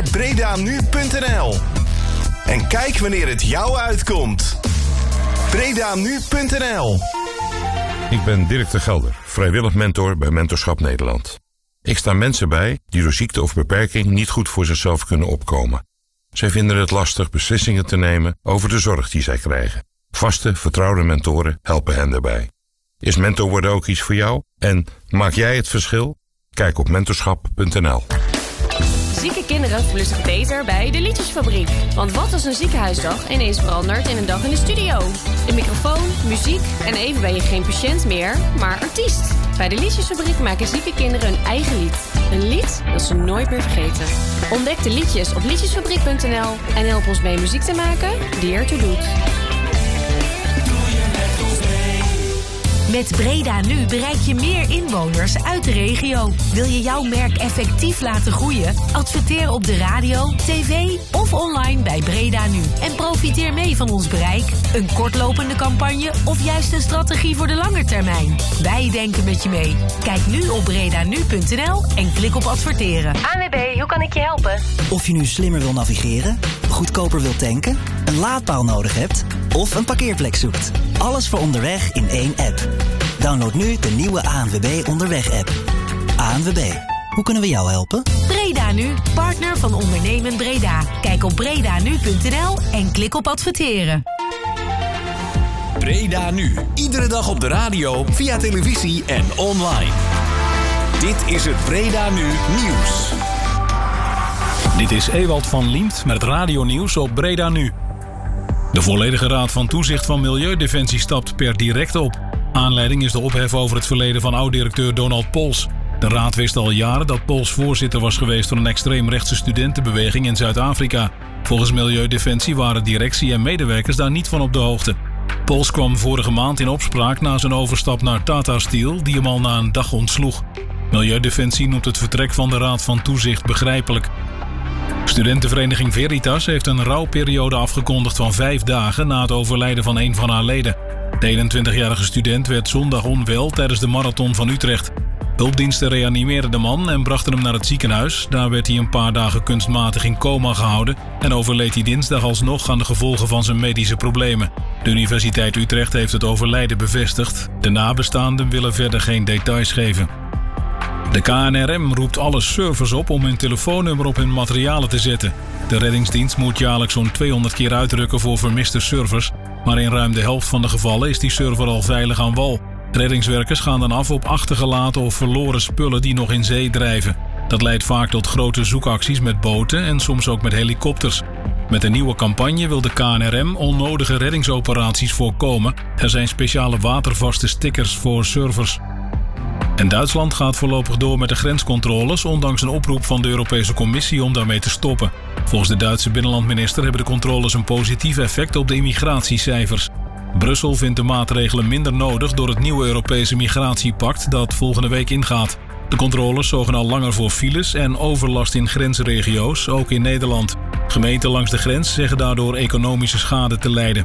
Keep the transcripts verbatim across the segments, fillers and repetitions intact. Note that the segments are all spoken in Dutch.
breda nu punt n l en kijk wanneer het jou uitkomt. breda nu punt n l. Ik ben Dirk de Gelder, vrijwillig mentor bij Mentorschap Nederland. Ik sta mensen bij die door ziekte of beperking niet goed voor zichzelf kunnen opkomen. Zij vinden het lastig beslissingen te nemen over de zorg die zij krijgen. Vaste, vertrouwde mentoren helpen hen daarbij. Is mentor worden ook iets voor jou? En maak jij het verschil? Kijk op mentorschap punt n l. Zieke kinderen voelen zich beter bij de Liedjesfabriek. Want wat als een ziekenhuisdag ineens verandert in een dag in de studio? Een microfoon, muziek en even ben je geen patiënt meer, maar artiest. Bij de Liedjesfabriek maken zieke kinderen hun eigen lied. Een lied dat ze nooit meer vergeten. Ontdek de liedjes op liedjesfabriek punt n l en help ons mee muziek te maken die ertoe doet. Met Breda Nu bereik je meer inwoners uit de regio. Wil je jouw merk effectief laten groeien? Adverteer op de radio, tv of online bij Breda Nu. En profiteer mee van ons bereik. Een kortlopende campagne of juist een strategie voor de lange termijn. Wij denken met je mee. Kijk nu op breda nu punt n l en klik op adverteren. A N W B, hoe kan ik je helpen? Of je nu slimmer wil navigeren, goedkoper wil tanken, een laadpaal nodig hebt of een parkeerplek zoekt. Alles voor onderweg in één app. Download nu de nieuwe A N W B Onderweg-app. A N W B, hoe kunnen we jou helpen? Breda Nu, partner van Ondernemen Breda. Kijk op breda nu punt n l en klik op adverteren. Breda Nu, iedere dag op de radio, via televisie en online. Dit is het Breda Nu Nieuws. Dit is Ewald van Liemt met het radionieuws op Breda Nu. De volledige raad van toezicht van Milieudefensie stapt per direct op. Aanleiding is de ophef over het verleden van oud-directeur Donald Pols. De raad wist al jaren dat Pols voorzitter was geweest van een extreemrechtse studentenbeweging in Zuid-Afrika. Volgens Milieudefensie waren directie en medewerkers daar niet van op de hoogte. Pols kwam vorige maand in opspraak na zijn overstap naar Tata Steel, die hem al na een dag ontsloeg. Milieudefensie noemt het vertrek van de raad van toezicht begrijpelijk. Studentenvereniging Veritas heeft een rouwperiode afgekondigd van vijf dagen na het overlijden van een van haar leden. De eenentwintigjarige student werd zondag onwel tijdens de marathon van Utrecht. Hulpdiensten reanimeerden de man en brachten hem naar het ziekenhuis. Daar werd hij een paar dagen kunstmatig in coma gehouden en overleed hij dinsdag alsnog aan de gevolgen van zijn medische problemen. De Universiteit Utrecht heeft het overlijden bevestigd. De nabestaanden willen verder geen details geven. De K N R M roept alle servers op om hun telefoonnummer op hun materialen te zetten. De reddingsdienst moet jaarlijks zo'n tweehonderd keer uitrukken voor vermiste servers, maar in ruim de helft van de gevallen is die server al veilig aan wal. Reddingswerkers gaan dan af op achtergelaten of verloren spullen die nog in zee drijven. Dat leidt vaak tot grote zoekacties met boten en soms ook met helikopters. Met een nieuwe campagne wil de K N R M onnodige reddingsoperaties voorkomen. Er zijn speciale watervaste stickers voor servers. En Duitsland gaat voorlopig door met de grenscontroles, ondanks een oproep van de Europese Commissie om daarmee te stoppen. Volgens de Duitse binnenlandminister hebben de controles een positief effect op de immigratiecijfers. Brussel vindt de maatregelen minder nodig door het nieuwe Europese migratiepact dat volgende week ingaat. De controles zorgen al langer voor files en overlast in grensregio's, ook in Nederland. Gemeenten langs de grens zeggen daardoor economische schade te lijden.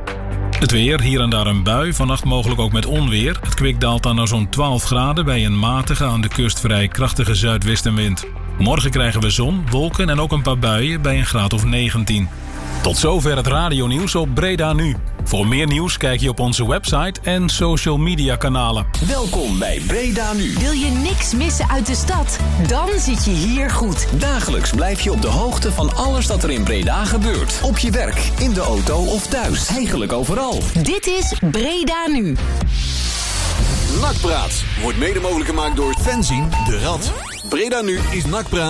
Het weer, hier en daar een bui, vannacht mogelijk ook met onweer. Het kwik daalt dan naar zo'n twaalf graden bij een matige, aan de kust vrij krachtige zuidwestenwind. Morgen krijgen we zon, wolken en ook een paar buien bij een graad of negentien. Tot zover het radionieuws op Breda Nu. Voor meer nieuws kijk je op onze website en social media kanalen. Welkom bij Breda Nu. Wil je niks missen uit de stad? Dan zit je hier goed. Dagelijks blijf je op de hoogte van alles dat er in Breda gebeurt. Op je werk, in de auto of thuis. Eigenlijk overal. Dit is Breda Nu. Nakpraat wordt mede mogelijk gemaakt door Fenzin de Rad. Breda Nu is Nakpraat.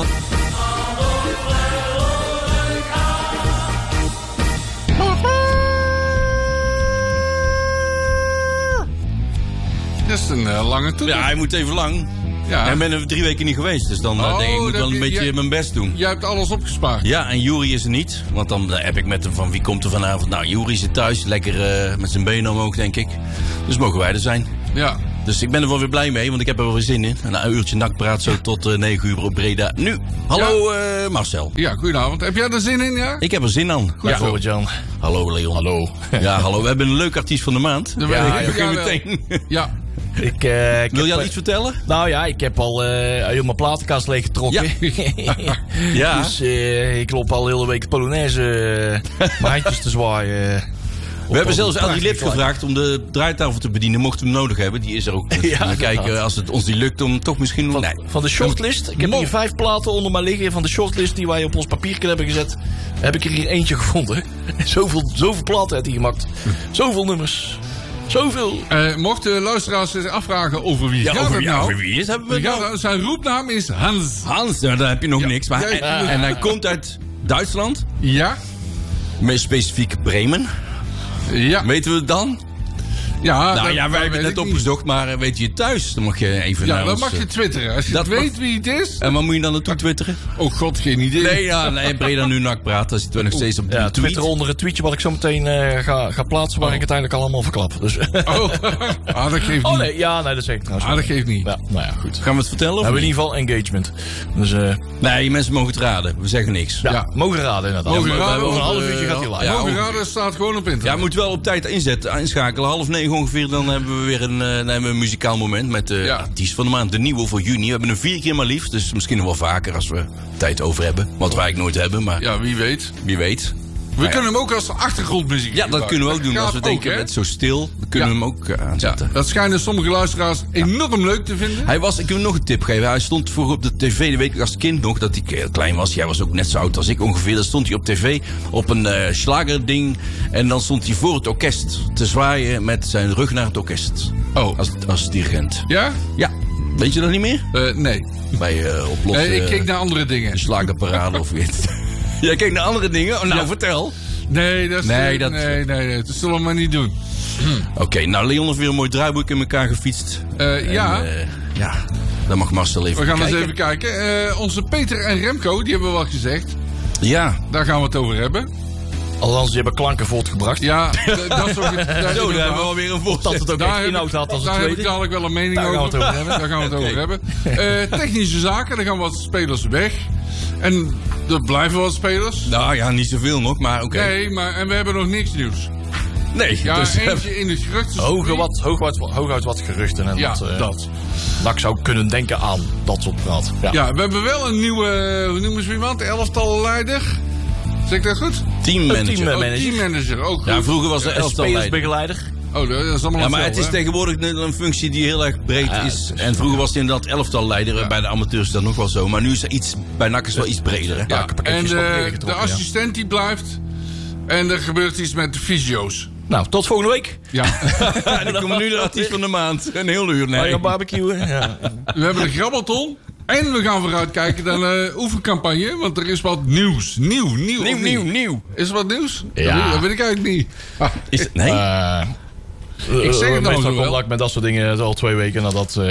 Dat is een uh, lange tour. Ja, hij moet even lang. Ja. En ik ben er drie weken niet geweest, dus dan oh, denk ik, ik moet wel een je, beetje je, mijn best doen. Jij hebt alles opgespaard. Ja, en Juri is er niet. Want dan heb ik met hem van wie komt er vanavond. Nou, Juri zit thuis, lekker uh, met zijn benen omhoog, denk ik. Dus mogen wij er zijn. Ja. Dus ik ben er wel weer blij mee, want ik heb er wel weer zin in. En een uurtje nakpraat zo tot uh, negen uur op Breda. Nu, hallo ja. uh, Marcel. Ja, goedenavond. Heb jij er zin in, ja? Ik heb er zin aan. Goed ja, Jan. Hallo Leon. Hallo. Ja, hallo. We hebben een leuk artiest van de maand. Dat ja, weet ik. Ja, Ja, meteen. ja. Ik, uh, ik Wil je heb, al iets vertellen? Nou ja, ik heb al uh, heel mijn platenkast leeggetrokken. Ja. ja. Dus uh, ik loop al de hele week Polonaise uh, mijn handjes te zwaaien. We hebben zelfs aan die lid gevraagd om de draaitafel te bedienen. Mochten we hem nodig hebben. Die is er ook. Ja, kijken als het ons niet lukt om toch misschien... Van, nee. van de shortlist. Ik heb hier vijf platen onder mij liggen. Van de shortlist die wij op ons papiertje hebben gezet. Heb ik er hier eentje gevonden. Zoveel, zoveel platen heeft hij gemaakt. Zoveel nummers. Zoveel. Uh, mochten luisteraars zich afvragen over wie ja, gaat over, het ja, nou? over wie is hebben we wie nou? gaat, zijn roepnaam is Hans. Hans, nou, daar heb je nog ja. niks. Maar ja, ja. En, en hij komt uit Duitsland. Ja. Meer specifiek Bremen. Ja. Weten we het dan? Ja, nou dat, ja, wij hebben het net opgezocht, maar weet je het thuis? Dan mag je even Ja, naar dan ons, mag je twitteren. Als je dat weet mag... wie het is. En waar moet je dan naartoe twitteren? Oh god, geen idee. Nee, ja, nee, Breda nu nak praten. Dan zitten we nog steeds op de ja, tweet. Twitter onder het tweetje wat ik zo meteen uh, ga, ga plaatsen, waar oh. ik uiteindelijk allemaal verklap. Dus. Oh, ah, dat geeft niet. Oh nee, ja, nee, dat zeg ik trouwens. Ah, dat geeft niet. Ja, nou ja, goed. Gaan we het vertellen? We hebben in ieder geval engagement. Dus, uh... nee, mensen mogen het raden. We zeggen niks. Ja, ja. mogen raden inderdaad. Mogen ja, raden, over een half uh, uurtje gaat hij live. Ja, mogen over... raden staat gewoon op internet. Ja, moet wel op tijd inzetten, inschakelen. Half negen ongeveer, dan hebben we weer een, uh, dan hebben we een muzikaal moment met de uh, ja. artiest van de maand. De nieuwe voor juni. We hebben hem vier keer maar liefst. Dus misschien nog wel vaker als we tijd over hebben. Wat wij eigenlijk nooit hebben, maar ja, wie weet. Wie weet. We nou, kunnen ja. hem ook als achtergrondmuziek Ja, dat gebruiken. kunnen we ook doen. Dat Als we ook, denken, hè? het is zo stil, dan kunnen ja. we hem ook uh, aanzetten. Ja, dat schijnen sommige luisteraars enorm leuk te vinden. Hij was, ik wil nog een tip geven. Hij stond vroeger op de tv, de weet ik als kind nog, dat ik heel klein was. Jij was ook net zo oud als ik ongeveer. Dan stond hij op tv op een uh, slagerding. En dan stond hij voor het orkest te zwaaien met zijn rug naar het orkest. Oh. Als, als dirigent. Ja? Ja. Weet je dat niet meer? Uh, nee. Bij uh, oplossen. Nee, ik keek naar andere dingen. De slagerparade of weet het. Jij keek naar andere dingen? Oh, nou, ja. vertel. Nee, dat is, nee, dat... nee, nee, nee, dat zullen we maar niet doen. Hm. Oké, okay, nou Leon heeft weer een mooi draaiboek in elkaar gefietst. Uh, en, ja. Uh, ja, dan mag Marcel even We gaan kijken. eens even kijken. Uh, onze Peter en Remco, die hebben we wel gezegd. Ja. Daar gaan we het over hebben. Althans, die hebben klanken voortgebracht. Ja, dat is ook het. Daar Zo, daar hebben we alweer een voorstel. Dat het ook echt inhoud had als het Daar tweede. heb ik dadelijk wel een mening daar over. Gaan we het over hebben. Daar gaan we het okay. over hebben. Uh, technische zaken, daar gaan wat spelers weg. En er blijven wat spelers. Nou ja, niet zoveel nog, maar oké. Okay. Nee, maar en we hebben nog niks nieuws. Nee, ja, dus eentje in het geruchten. Hoog wat, hoog wat, hooguit wat geruchten. En ja, dat. Uh, dat. Dat ik zou kunnen denken aan dat soort praat. Ja. ja, we hebben wel een nieuwe, hoe noemen ze iemand? Elftalleider. Zeg ik dat goed? Teammanager. Teammanager. Oh, teammanager, ook goed. Ja, vroeger was er ja, elftalleider. Oh, dat is allemaal ja, maar veel, het is hè? tegenwoordig een functie die heel erg breed ja, is. En vroeger was het inderdaad elftalleider. Ja. Bij de amateurs is dat nog wel zo. Maar nu is er iets, bij N A C is wel iets breder. Hè? Ja, en de, de ja. assistent die blijft. En er gebeurt iets met de fysio's. Nou, tot volgende week. Ja. En dan komt nu de artiest van de maand. Een heel uur, nee. We gaan barbecuen. Ja. We hebben een grabbelton. En we gaan vooruitkijken naar de oefencampagne. Want er is wat nieuws. Nieuw, nieuw. Nieuw, nieuw, nieuw. Is er wat nieuws? Ja. Dat weet ik eigenlijk niet. Ah. Is het? Nee? Uh, ik zeg het nou wel. Contact met dat soort dingen al twee weken nadat uh,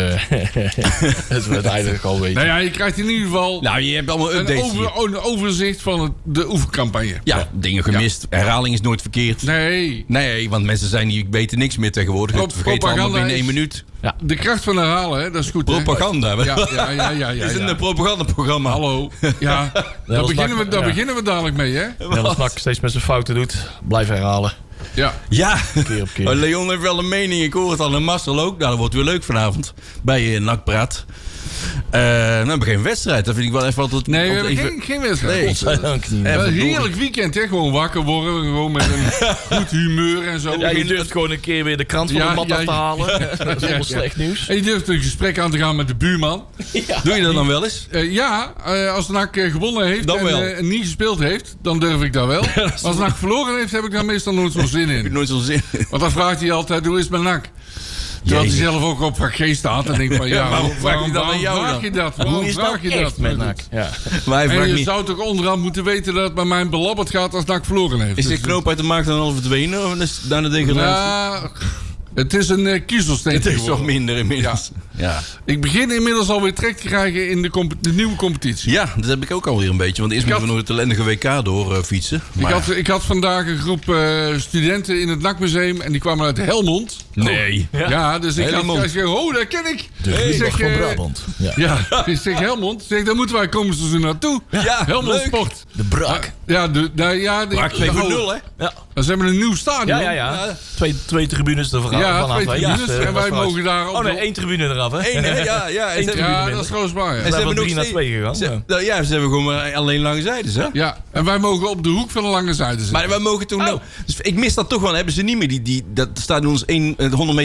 het we het eigenlijk al weten. Nou ja, je krijgt in ieder geval nou, je hebt allemaal een, updates over, een overzicht van het, de oefencampagne. Ja, ja, dingen gemist. Ja. Herhaling is nooit verkeerd. Nee. Nee, want mensen zijn die weten niks meer tegenwoordig. Het vergeten allemaal binnen één minuut. Ja. De kracht van herhalen, hè, dat is goed. Propaganda. Hè? Ja, ja, ja, ja, ja. Het is een propagandaprogramma. Hallo. Ja, daar beginnen, we, daar ja. beginnen we dadelijk mee, hè? Ja, dat N A C steeds met zijn fouten doet. Blijf herhalen. Ja. Ja. Keer op keer. Leon heeft wel een mening. Ik hoor het al. En Marcel ook. Nou, dat wordt weer leuk vanavond. Bij uh, N A C Praat. Uh, nou, we hebben geen wedstrijd. Dat vind ik wel even altijd... Nee, we altijd hebben even... geen, geen wedstrijd. Nee, godzijdank niet. Een heerlijk weekend, hè? Gewoon wakker worden. Gewoon met een goed humeur en zo. Ja, je durft gewoon een keer weer de krant van ja, de mat ja, af te halen. Ja, ja. Dat is helemaal ja, slecht nieuws. En je durft een gesprek aan te gaan met de buurman. Ja. Doe je dat dan wel eens? Uh, ja, uh, als de N A C gewonnen heeft dan en uh, niet gespeeld heeft, dan durf ik dat wel. Ja, dat als de N A C verloren heeft, heb ik daar meestal nooit zo'n zin in. Ik heb nooit zo'n zin in. Want dan vraagt hij altijd, hoe is het met N A C? Terwijl hij zelf ook op G staat. En denkt van, ja, ja waarom vraag je dat aan jou vraag dan? Je dat? Waarom Hoe is vraag dat je echt dat met N A C? Ja. Maar en je niet. Zou toch onderhand moeten weten dat het bij mij belabberd gaat als N A C verloren heeft. Is de knoop uit de markt dan al verdwenen? Of is het daarna degradatie? Ja, het is een uh, kiezelsteen. Het is toch minder inmiddels. Ja. Ja. Ik begin inmiddels alweer trek te krijgen in de, de nieuwe competitie. Ja, dat heb ik ook alweer een beetje. Want eerst moeten we nog het ellendige W K door uh, fietsen. Maar... Ik, had, ik had vandaag een groep uh, studenten in het N A C-museum. En die kwamen uit Helmond. Nee. Ja, ja dus ik Helmond. ga ik zeg, oh, dat ken ik. De Ik Grimberg zeg, van eh, Brabant. Ja. Ja, ik zeg Helmond. Ik zeg, daar moeten wij komend seizoen naartoe. Ja, Helmond leuk. Sport. De Braak. Ja, de, de, ja, de, Braak twee de- nul, hè? Ja, Ze hebben een nieuw stadion. ja, ja. ja. Twee, twee tribunes er vanaf. Ja, vanaf, twee hè. tribunes. Dus, eh, En wij dat is mogen daar op Oh nee, de- één tribune eraf, hè? Eén, hè? Ja, ja. En Eén ze, tribune Ja, minder. dat is Roosbaar. en Ja. ze van hebben nog drie naar steeds- twee gegaan. Ze, Ja. nou ja, ze hebben gewoon maar alleen lange zijdes, hè? Ja, en wij mogen op de hoek van de lange zijde zitten. Maar wij mogen toen... Nou, dus ik mis dat toch wel. Hebben ze niet meer die... die dat stadion is één, honderd meter